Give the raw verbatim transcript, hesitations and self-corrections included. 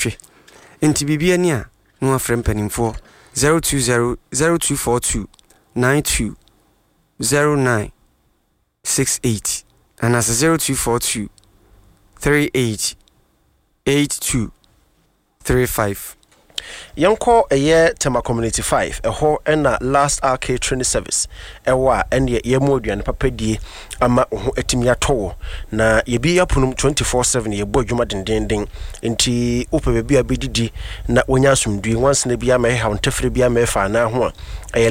etwe enti bibia ni a no afrɛ mpanimfo zero two zero zero two four two nine two zero nine six eight and as zero two four two three eight eight two three five. Yanko eye Tema Community five eho ena last arcade training service ewa ene ye moduane papadi ama ho etimi ato na ye bi yapunum twenty-four seven ye bo adwuma dendenden enti ope be bia bedidi na wonya asumdui once na bia ma he ha ntefre bia ma fa na ho a